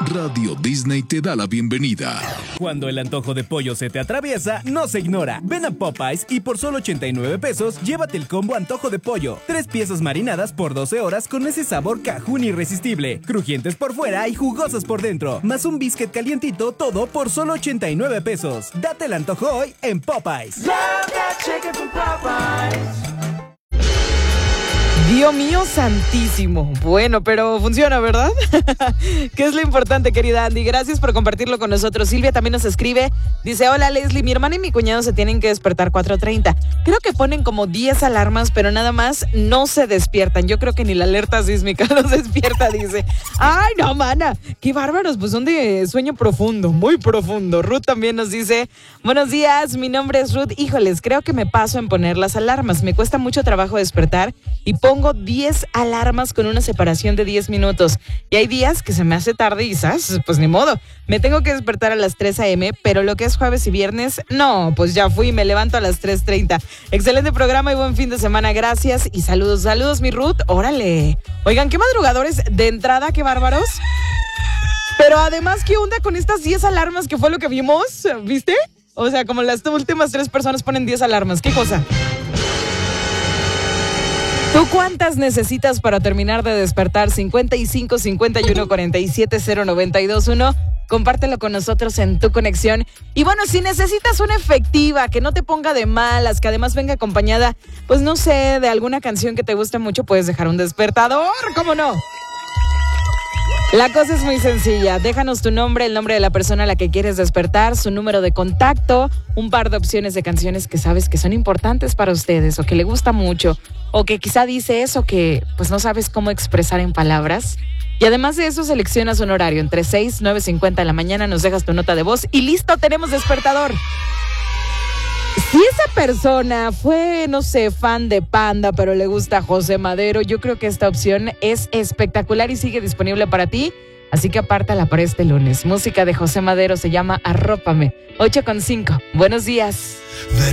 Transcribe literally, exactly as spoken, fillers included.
Radio Disney te da la bienvenida. Cuando el antojo de pollo se te atraviesa, no se ignora. Ven a Popeyes y por solo ochenta y nueve pesos, llévate el combo antojo de pollo. Tres piezas marinadas por doce horas con ese sabor cajún irresistible. Crujientes por fuera y jugosas por dentro. Más un biscuit calientito, todo por solo ochenta y nueve pesos. Date el antojo hoy en Popeyes. Love that chicken from Popeyes. Dios mío santísimo. Bueno, pero funciona, ¿verdad? ¿Qué es lo importante, querida Andy? Gracias por compartirlo con nosotros. Silvia también nos escribe. Dice, hola Leslie, mi hermana y mi cuñado se tienen que despertar cuatro treinta. Creo que ponen como diez alarmas, pero nada más no se despiertan. Yo creo que ni la alerta sísmica los despierta, dice. Ay, no, mana. Qué bárbaros, pues son de sueño profundo, muy profundo. Ruth también nos dice, buenos días, mi nombre es Ruth. Híjoles, creo que me paso en poner las alarmas. Me cuesta mucho trabajo despertar y pongo Pongo diez alarmas con una separación de diez minutos. Y hay días que se me hace tarde y ¿sabes? Pues ni modo. Me tengo que despertar a las tres a.m., pero lo que es jueves y viernes, no, pues ya fui, me levanto a las tres treinta. Excelente programa y buen fin de semana. Gracias y saludos, saludos mi Ruth. Órale. Oigan, qué madrugadores de entrada, qué bárbaros. Pero además, ¿qué onda con estas diez alarmas que fue lo que vimos? ¿Viste? O sea, como las últimas tres personas ponen diez alarmas. ¿Qué cosa? ¿Tú cuántas necesitas para terminar de despertar? cincuenta y cinco, cincuenta y uno, cuarenta y siete, cero noventa y dos uno. Compártelo con nosotros en Tu Conexión. Y bueno, si necesitas una efectiva, que no te ponga de malas, que además venga acompañada, pues no sé, de alguna canción que te guste mucho, puedes dejar un despertador, ¿cómo no? La cosa es muy sencilla. Déjanos tu nombre, el nombre de la persona a la que quieres despertar, su número de contacto, un par de opciones de canciones que sabes que son importantes para ustedes o que le gusta mucho, o que quizá dice eso que pues no sabes cómo expresar en palabras. Y además de eso, seleccionas un horario entre seis, nueve cincuenta de la mañana, nos dejas tu nota de voz y listo, tenemos despertador. Si esa persona fue, no sé, fan de Panda, pero le gusta José Madero, yo creo que esta opción es espectacular y sigue disponible para ti. Así que apártala para este lunes. Música de José Madero se llama Arrópame. ocho con cinco. Buenos días.